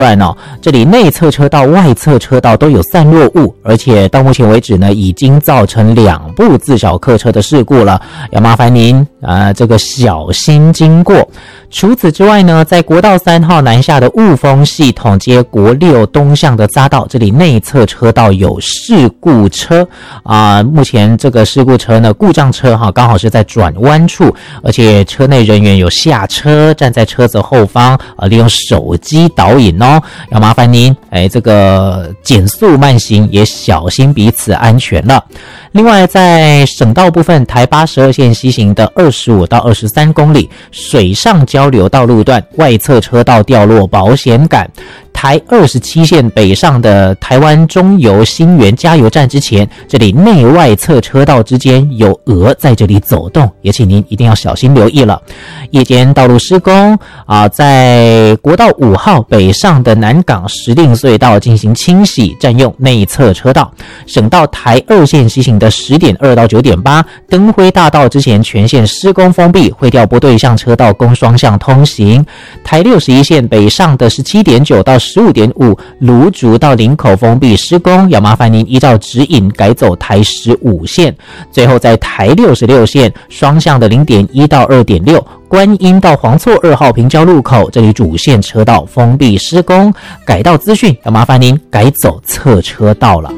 这里内侧车道、外侧车道都有散落物，而且到目前为止呢，已经造成2部自小客车的事故了，要麻烦您这个小心经过。除此之外呢，在国道3号南下的雾峰系统接国6东向的匝道，这里内侧车道有事故车目前这个事故车呢，故障车刚好是在转弯处，而且车内人员有下车，站在车子后方利用手机导引要麻烦您这个减速慢行，也小心彼此安全了。另外在省道部分，台82线西行的25到23公里水上交流道路段外侧车道掉落保险杆，台27线北上的台湾中油新园加油站之前，这里内外侧车道之间有鹅在这里走动，也请您一定要小心留意了。夜间道路施工在国道5号北上的南港石碇隧道进行清洗，占用内侧车道。省道台2线西行的10.2到9.8灯辉大道之前全线施工封闭，会调拨对向车道供双向通行。台61线北上的17.9到15.5芦竹到林口封闭施工，要麻烦您依照指引改走台15线。最后在台66线双向的0.1到2.6观音到黄厝2号平交路口，这里主线车道封闭施工，改道资讯要麻烦您改走侧车道了。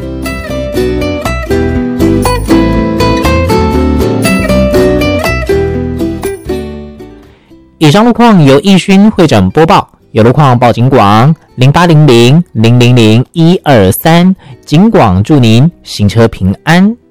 以上路况由义勋会诊播报，有路况报警广0800-000-123，警广祝您行车平安。